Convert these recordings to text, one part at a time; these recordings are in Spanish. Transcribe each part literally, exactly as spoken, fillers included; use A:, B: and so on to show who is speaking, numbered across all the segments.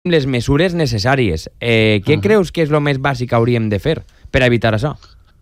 A: les mesures necessàries. Eh, què uh-huh. creus que és el més bàsic que hauríem de fer per evitar això?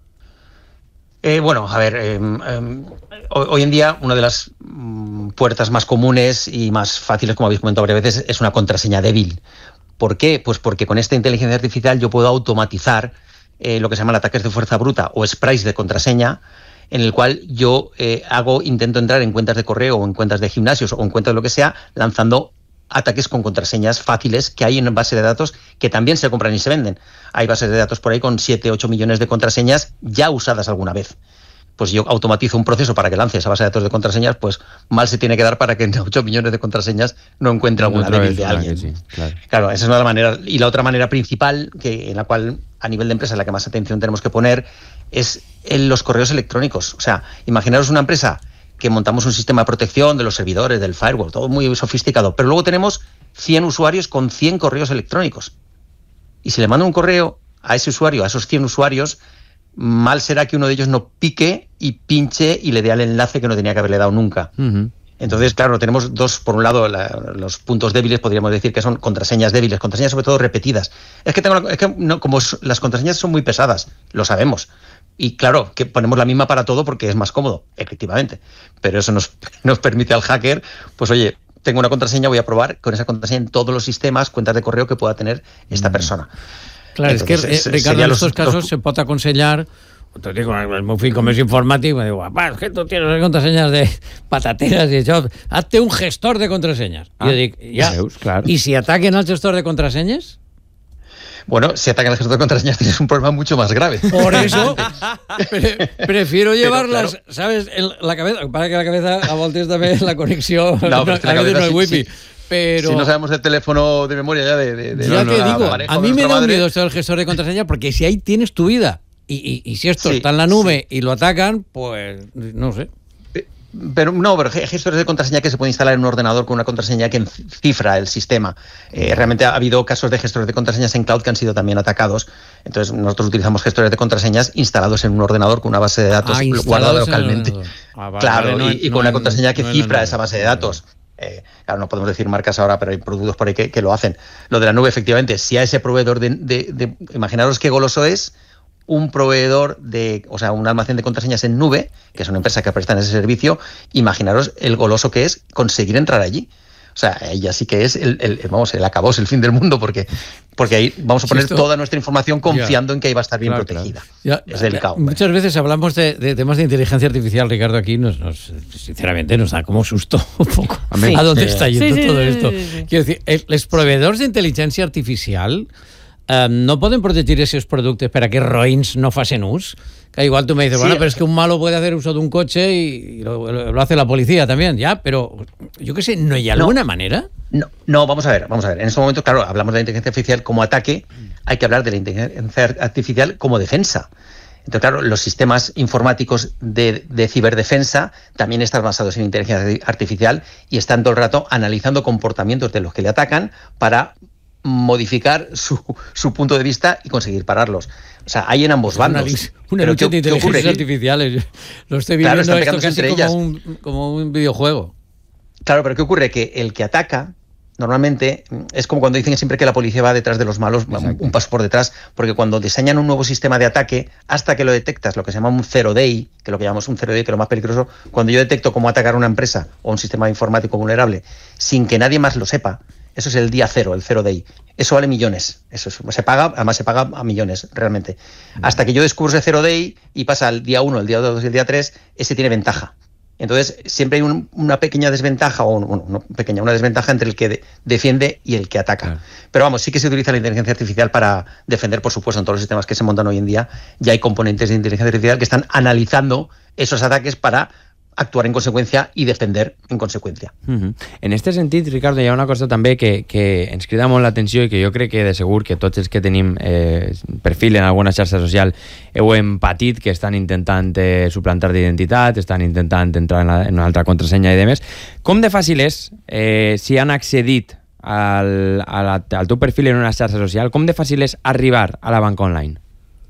B: Eh, bueno, a ver, eh, eh, hoy en día una de las mm, puertas más comunes y más fáciles, como habéis comentado varias veces, es una contraseña débil. ¿Por qué? Pues porque con esta inteligencia artificial yo puedo automatizar eh, lo que se llaman ataques de fuerza bruta o sprays de contraseña, en el cual yo eh, hago, intento entrar en cuentas de correo o en cuentas de gimnasios o en cuentas de lo que sea, lanzando ataques con contraseñas fáciles que hay en base de datos que también se compran y se venden. Hay bases de datos por ahí con siete, ocho millones de contraseñas ya usadas alguna vez. Pues yo automatizo un proceso para que lance esa base de datos de contraseñas, pues mal se tiene que dar para que en ocho millones de contraseñas no encuentre alguna débil de alguien.
A: Sí, claro.
B: Claro, esa es una de las maneras. Y la otra manera principal, que en la cual a nivel de empresa la que más atención tenemos que poner, es en los correos electrónicos. O sea, imaginaros una empresa que montamos un sistema de protección de los servidores, del firewall, todo muy sofisticado, pero luego tenemos cien usuarios con cien correos electrónicos. Y si le mando un correo a ese usuario, a esos cien usuarios, mal será que uno de ellos no pique y pinche y le dé al enlace que no tenía que haberle dado nunca. Uh-huh. Entonces, claro, tenemos dos, por un lado, la, los puntos débiles, podríamos decir que son contraseñas débiles, contraseñas sobre todo repetidas. Es que, tengo, es que no, como las contraseñas son muy pesadas, lo sabemos. Y claro, que ponemos la misma para todo porque es más cómodo, efectivamente. Pero eso nos, nos permite al hacker, pues oye, tengo una contraseña, voy a probar con esa contraseña en todos los sistemas, cuentas de correo que pueda tener esta persona.
C: Claro, entonces, es que, eh, Ricardo, en estos casos los... se puede aconsellar, te digo, el meu fill com és informàtic, me digo, papá, es que tú tienes contraseñas de patateras y eso, hazte un gestor de contraseñas. Ah, y yo digo, ya, veus, claro. ¿Y si ataquen al gestor de contraseñas?
B: Bueno, si atacan al gestor de contraseñas tienes un problema mucho más grave.
C: Por eso pre prefiero llevarlas, claro, ¿sabes? En la cabeza, para que la cabeza a voltees también la conexión,
B: no, pero es que la cabeza, no hay wifi. Sí.
C: Pero...
B: Si no sabemos el teléfono de memoria ya de... de, de
C: ya
B: no,
C: te
B: no,
C: digo,
B: pareja,
C: a mí me da
B: madre...
C: miedo esto del gestor de contraseña porque si ahí tienes tu vida y, y, y si esto sí, está en la nube sí, y lo atacan, pues no sé.
B: Pero no, pero gestores de contraseña que se puede instalar en un ordenador con una contraseña que cifra el sistema. Eh, realmente ha habido casos de gestores de contraseñas en cloud que han sido también atacados. Entonces nosotros utilizamos gestores de contraseñas instalados en un ordenador con una base de datos ah, guardada localmente. Ah, vale,
C: vale,
B: claro,
C: no,
B: y, y
C: no,
B: con una
C: no,
B: contraseña que
C: no,
B: cifra
C: no, no,
B: esa base de datos. Eh, claro, no podemos decir marcas ahora, pero hay productos por ahí que, que lo hacen. Lo de la nube, efectivamente, si a ese proveedor de, de, de... Imaginaros qué goloso es un proveedor de, o sea, un almacén de contraseñas en nube, que es una empresa que presta ese servicio, imaginaros el goloso que es conseguir entrar allí. O sea, ella sí que es el, el, vamos, el acabose, el fin del mundo, porque, porque ahí vamos a poner sí, esto, toda nuestra información confiando ya, en que ahí va a estar bien claro, protegida. Claro. Ya, es delicado.
C: Muchas veces hablamos de, de temas de inteligencia artificial, Ricardo, aquí nos, nos sinceramente nos da como susto un poco sí, a dónde sí, está yendo sí, todo sí, esto. Sí, sí. Quiero decir, los proveedors d'intel·ligència artificial Um, no pueden proteger esos productos para que roïns no facin ús. Que igual tú me dices, sí, bueno, pero es que un malo puede hacer uso de un coche y lo, lo, lo hace la policía también, ya, pero yo qué sé, ¿no hay alguna no, manera?
B: No, no, vamos a ver, vamos a ver. En este momento, claro, hablamos de la inteligencia artificial como ataque, hay que hablar de la inteligencia artificial como defensa. Entonces, claro, los sistemas informáticos de, de ciberdefensa también están basados en inteligencia artificial y están todo el rato analizando comportamientos de los que le atacan para modificar su, su punto de vista y conseguir pararlos. O sea, hay en ambos bandos.
C: Una lucha de inteligencias artificiales. Lo estoy viendo claro, esto casi como un, como un videojuego.
B: Claro, pero ¿qué ocurre? Que el que ataca, normalmente, es como cuando dicen siempre que la policía va detrás de los malos, un, un paso por detrás, porque cuando diseñan un nuevo sistema de ataque, hasta que lo detectas, lo que se llama un zero day, que lo que llamamos un zero day, que es lo más peligroso, cuando yo detecto cómo atacar una empresa o un sistema informático vulnerable sin que nadie más lo sepa, eso es el día cero, el zero day. Eso vale millones. Eso es, se paga, además se paga a millones, realmente. Hasta que yo descubro ese zero day y pasa al día uno, el día dos y el día tres, ese tiene ventaja. Entonces, siempre hay un, una pequeña desventaja, o un, una pequeña, una desventaja entre el que de, defiende y el que ataca. Claro. Pero vamos, sí que se utiliza la inteligencia artificial para defender, por supuesto, en todos los sistemas que se montan hoy en día. Ya hay componentes de inteligencia artificial que están analizando esos ataques para actuar en conseqüència i defender en conseqüència.
A: Uh-huh. En aquest sentit, Ricardo, hi ha una cosa també que, que ens crida molt l'atenció i que jo crec que de segur que tots els que tenim eh, perfil en alguna xarxa social heu empatit que estan intentant eh, suplantar d'identitat, estan intentant entrar en, la, en una altra contrasenya i demés. Com de fàcil és, eh, si han accedit al, a la, al teu perfil en una xarxa social, com de fàcil és arribar a la banca online?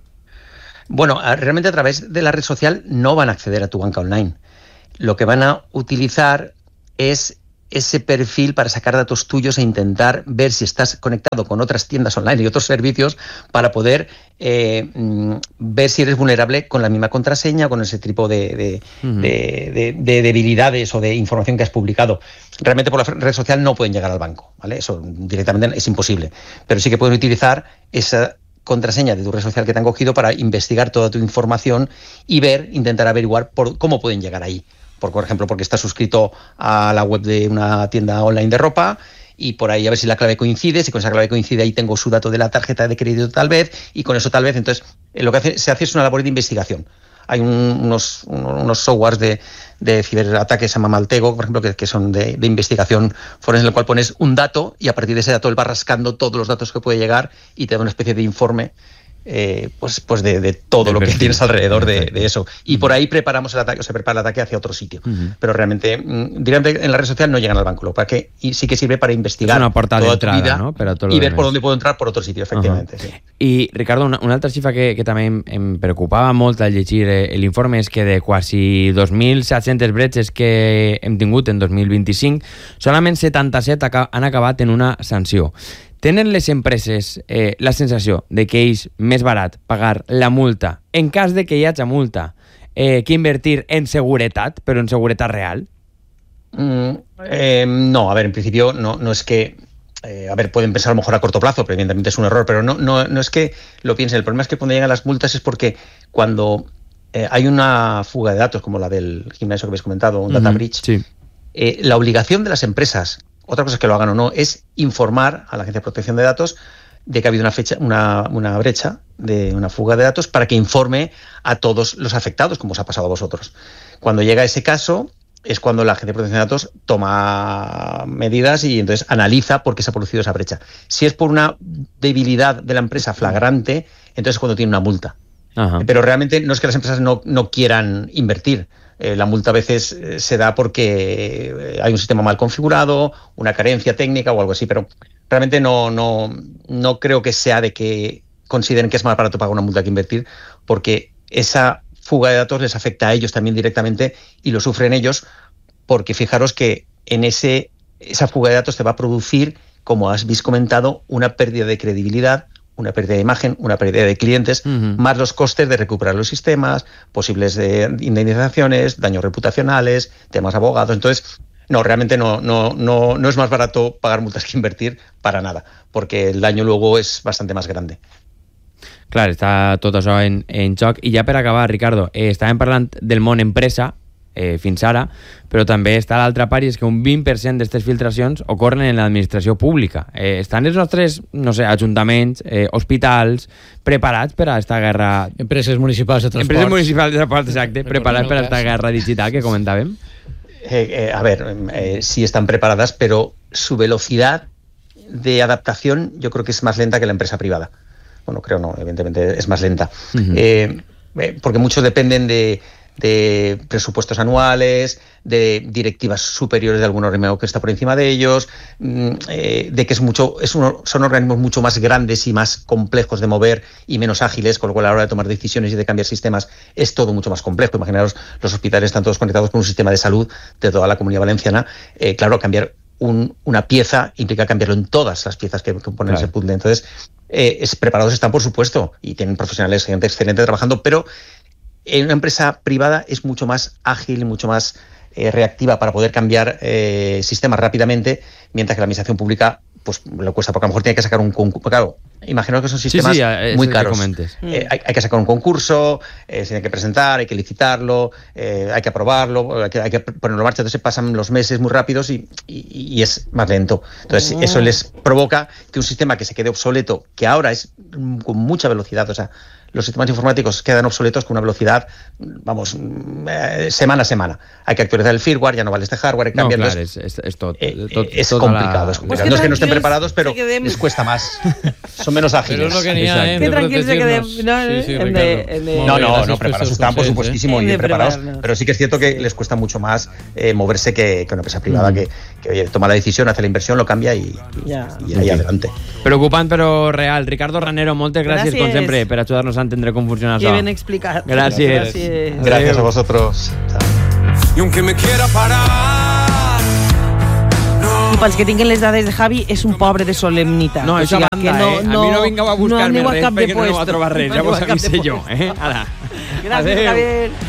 B: Bueno, realmente a través de la red social no van a acceder a tu banca online. Lo que van a utilizar es ese perfil para sacar datos tuyos e intentar ver si estás conectado con otras tiendas online y otros servicios para poder eh, ver si eres vulnerable con la misma contraseña, con ese tipo de, de, uh-huh. de, de, de debilidades o de información que has publicado. Realmente por la red social no pueden llegar al banco, ¿vale? Eso directamente es imposible, pero sí que pueden utilizar esa contraseña de tu red social que te han cogido para investigar toda tu información y ver, intentar averiguar por cómo pueden llegar ahí. Por, por ejemplo, porque estás suscrito a la web de una tienda online de ropa y por ahí a ver si la clave coincide, si con esa clave coincide ahí tengo su dato de la tarjeta de crédito tal vez y con eso tal vez, entonces lo que hace, se hace es una labor de investigación. Hay un, unos, unos softwares de, de ciberataques, se llama Maltego, por ejemplo, que, que son de, de investigación forense, en el cual pones un dato y a partir de ese dato él va rascando todos los datos que puede llegar y te da una especie de informe Eh, pues, pues de, de todo de lo perfil. que tienes alrededor de, de eso. Y uh-huh. por ahí preparamos el ataque, o se prepara el ataque hacia otro sitio. Uh-huh. Pero realmente, directamente en la red social no llegan al banco, para que y sí que sirve para investigar
A: una portada
B: toda
A: de entrada,
B: tu vida,
A: no? Pero todo
B: y ver
A: demás.
B: por dónde puedo entrar por otro sitio, efectivamente. Uh-huh. sí.
A: I, Ricardo, una, una altra xifra que, que també em, em preocupava molt al llegir eh, l'informe és que de quasi dos mil set-centes bretxes que hem tingut en dos mil vint-i-cinc, solament setanta-set han acabat en una sanció. Tenen les empreses eh, la sensació de que és més barat pagar la multa en cas de que hi hagi multa eh, que invertir en seguretat, però en seguretat real?
B: Mm, eh, no, a ver, en principio no, no es que... Eh, a ver, pueden pensar a lo mejor a corto plazo, pero evidentemente es un error, pero no, no, no es que lo piensen. El problema es que cuando llegan las multas es porque cuando eh, hay una fuga de datos, como la del gimnasio que habéis comentado, un uh-huh, data breach,
A: sí.
B: eh, la obligación de las empresas, otra cosa es que lo hagan o no, es informar a la Agencia de Protección de Datos de que ha habido una, fecha, una, una brecha, de una fuga de datos, para que informe a todos los afectados, como os ha pasado a vosotros. Cuando llega ese caso, es cuando la Agencia de Protección de Datos toma medidas y entonces analiza por qué se ha producido esa brecha. Si es por una debilidad de la empresa flagrante, entonces es cuando tiene una multa. Ajá. Pero realmente no es que las empresas no, no quieran invertir. Eh, la multa a veces eh, se da porque hay un sistema mal configurado, una carencia técnica o algo así, pero realmente no, no, no creo que sea de que consideren que es más barato pagar una multa que invertir, porque esa fuga de datos les afecta a ellos también directamente y lo sufren ellos, porque fijaros que en ese esa fuga de datos te va a producir, como has comentado, una pérdida de credibilidad, una pérdida de imagen, una pérdida de clientes, uh-huh. más los costes de recuperar los sistemas, posibles de indemnizaciones, daños reputacionales, temas abogados. Entonces, no, realmente no, no, no, no es más barato pagar multas que invertir para nada, porque el daño luego es bastante más grande.
A: Clar, està tot això en, en joc. I ja per acabar, Ricardo, eh, estàvem parlant del món empresa eh, fins ara, però també està l'altra part, i és que un vint per cent d'aquestes filtracions ocorren en l'administració pública. Eh, estan els nostres, no sé, ajuntaments, eh, hospitals, preparats per a aquesta guerra...
C: Empreses municipals de transport.
A: Empreses municipals de transport, exacte, preparats per a aquesta guerra digital que comentàvem.
B: Eh, eh, a ver, eh, sí están preparadas, pero su velocidad de adaptación yo creo que es más lenta que la empresa privada. Bueno, creo no, evidentemente es más lenta. Uh-huh. eh, eh, porque muchos dependen de, de presupuestos anuales, de directivas superiores de algún organismo que está por encima de ellos, eh, de que es mucho, es uno, son organismos mucho más grandes y más complejos de mover y menos ágiles, con lo cual a la hora de tomar decisiones y de cambiar sistemas es todo mucho más complejo. Imaginaros, los hospitales están todos conectados con un sistema de salud de toda la Comunidad Valenciana. Eh, claro, cambiar un, una pieza implica cambiarlo en todas las piezas que componen claro. ese puzzle. Entonces, eh, es, preparados están, por supuesto, y tienen profesionales, gente excelente trabajando, pero en una empresa privada es mucho más ágil, mucho más eh, reactiva para poder cambiar eh, sistemas rápidamente, mientras que la administración pública pues le cuesta, porque a lo mejor tiene que sacar un concurso. Claro, imaginaos que son sistemas
A: sí, sí,
B: muy caros.
A: Eh,
B: hay, hay que sacar un concurso, eh, se tiene que presentar, hay que licitarlo, eh, hay que aprobarlo, hay que, hay que ponerlo en marcha. Entonces pasan los meses muy rápidos y, y, y es más lento. Entonces oh. eso les provoca que un sistema que se quede obsoleto, que ahora es con mucha velocidad, o sea, los sistemas informáticos quedan obsoletos con una velocidad, vamos, eh, semana a semana. Hay que actualizar el firmware, ya no vale este hardware, hay que cambiar.
A: No, clar, és, és, és tot.
B: Eh,
A: tot
B: és
A: tota
B: complicado,
A: la...
B: es complicado. No es que no estén preparados, pero
D: quedem...
B: les cuesta más. Son menos ágiles.
C: Pero es lo que ni hay, ¿eh?
D: Que tranquilos se quedem. No,
C: sí, sí,
D: en de, en de...
B: no, no, no, preparados están, por supuestísimo, y bien preparados, pero sí que es cierto que les cuesta mucho más eh, moverse que, que una empresa privada mm. que, que oye, toma la decisión, hace la inversión, lo cambia y, y, yeah. y ahí adelante.
A: Preocupant però real. Ricardo Ranero, moltes gràcies, gràcies. com sempre, per ajudar-nos a entendre com funciona això.
D: Que ben explicat.
A: Gràcies.
D: Gràcies,
B: gràcies a vosotros.
E: Y aunque me quiera parar
D: I pels que tinguin les dades de Javi, és un pobre de solemnitat.
A: No, això
D: o sigui,
A: a banda,
D: que no,
A: eh? A mi no vingueu a buscar-me
D: no
A: res perquè no aneu a trobar res. Ja vos avisé jo, eh? Ara.
D: Gràcies, Javier.